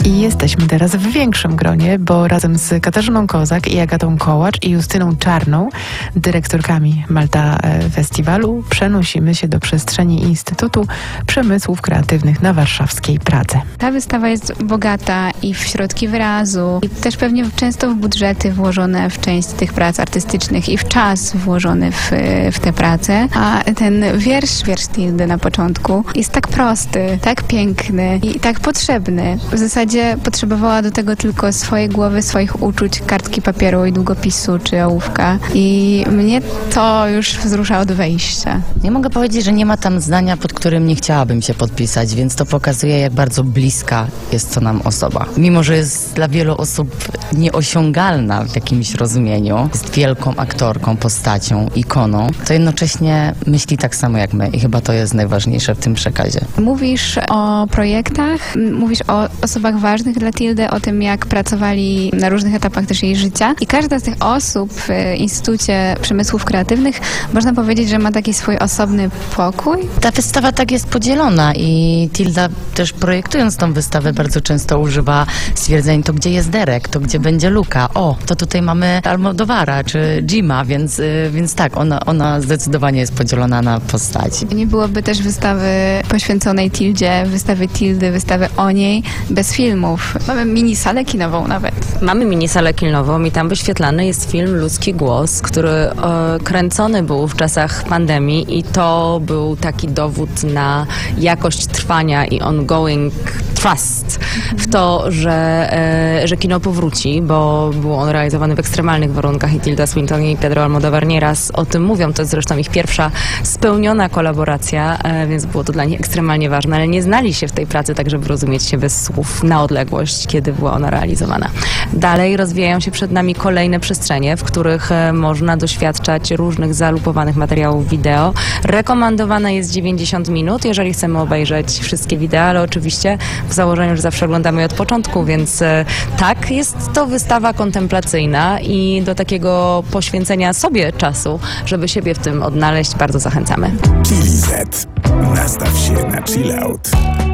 I jesteśmy teraz w większym gronie, bo razem z Katarzyną Kozak i Agatą Kołacz i Justyną Czarną, dyrektorkami Malta Festiwalu, przenosimy się do przestrzeni Instytutu Przemysłów Kreatywnych na warszawskiej Pradze. Ta wystawa jest bogata i w środki wyrazu, i też pewnie często w budżety włożone w część tych prac artystycznych i w czas włożony w te prace. A ten wiersz Tildy na początku jest tak prosty, tak piękny i tak potrzebny. W zasadzie potrzebowała do tego tylko swojej głowy, swoich uczuć, kartki papieru i długopisu czy ołówka. I mnie to już wzruszało do wejścia. Nie mogę powiedzieć, że nie ma tam zdania, pod którym nie chciałabym się podpisać, więc to pokazuje, jak bardzo bliska jest to nam osoba. Mimo że jest dla wielu osób nieosiągalna w jakimś rozumieniu, jest wielką aktorką, postacią, ikoną, to jednocześnie myśli tak samo jak my i chyba to jest najważniejsze w tym przekazie. Mówisz o projektach, mówisz o osobach ważnych dla Tildy, o tym, jak pracowali na różnych etapach też jej życia. I każda z tych osób w Instytucie Przemysłów Kreatywnych, można powiedzieć, że ma taki swój osobny pokój. Ta wystawa tak jest podzielona i Tilda też projektując tą wystawę bardzo często używa stwierdzeń, to gdzie jest Derek, to gdzie będzie Luka, to tutaj mamy Almodovara czy Jima, więc tak, ona zdecydowanie jest podzielona na postaci. Nie byłoby też wystawy poświęconej Tildzie, wystawy Tildy, wystawy o niej bez filmów. Mamy minisalę kinową nawet. Mamy minisalę kinową i tam wyświetlany jest film Ludzki Głos, który kręcony był w czasach pandemii i to był taki dowód na jakość trwania i ongoing trust w to, że kino powróci, bo był on realizowany w ekstremalnych warunkach i Tilda Swinton i Pedro Almodóvar nieraz o tym mówią. To jest zresztą ich pierwsza spełniona kolaboracja, więc było to dla nich ekstremalnie ważne, ale nie znali się w tej pracy tak, żeby rozumieć się bez słów na odległość, kiedy była ona realizowana. Dalej rozwijają się przed nami kolejne przestrzenie, w których można doświadczać różnych zalupowanych materiałów wideo. Rekomendowane jest 90 minut, jeżeli chcemy obejrzeć wszystkie wideo, ale oczywiście w założeniu, że zawsze oglądamy je od początku, więc tak, jest to wystawa kontemplacyjna i do takiego poświęcenia sobie czasu, żeby siebie w tym odnaleźć, bardzo zachęcamy. Chili Z. Nastaw się na chill out.